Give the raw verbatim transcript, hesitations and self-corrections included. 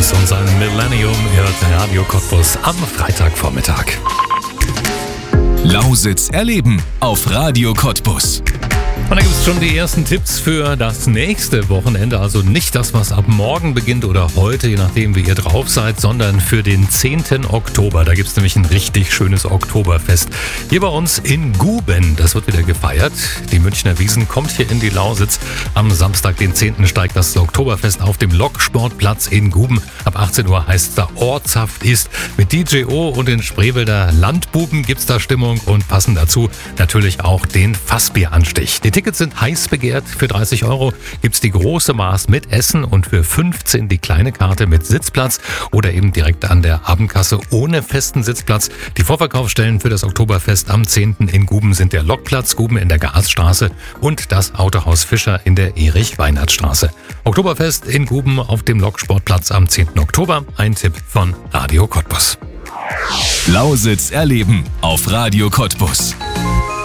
Jones und sein Millennium hört Radio Cottbus am Freitagvormittag. Lausitz erleben auf Radio Cottbus. Und da gibt es schon die ersten Tipps für das nächste Wochenende. Also nicht das, was ab morgen beginnt oder heute, je nachdem wie ihr drauf seid, sondern für den zehnten Oktober. Da gibt es nämlich ein richtig schönes Oktoberfest. Hier bei uns in Guben. Das wird wieder gefeiert. Die Münchner Wiesn kommt hier in die Lausitz. Am Samstag, den zehnten steigt das Oktoberfest auf dem Loksportplatz in Guben. Ab achtzehn Uhr heißt es da Ortshaft ist. Mit D J O und den Spreewälder Landbuben gibt es da Stimmung und passend dazu natürlich auch den Fassbieranstich. Die Tickets sind heiß begehrt. Für dreißig Euro gibt es die große Maß mit Essen und für fünfzehn die kleine Karte mit Sitzplatz oder eben direkt an der Abendkasse ohne festen Sitzplatz. Die Vorverkaufsstellen für das Oktoberfest am zehnten in Guben sind der Lokplatz Guben in der Gasstraße und das Autohaus Fischer in der Erich-Weinert-Straße. Oktoberfest in Guben auf dem Loksportplatz am zehnten Oktober. Ein Tipp von Radio Cottbus. Lausitz erleben auf Radio Cottbus.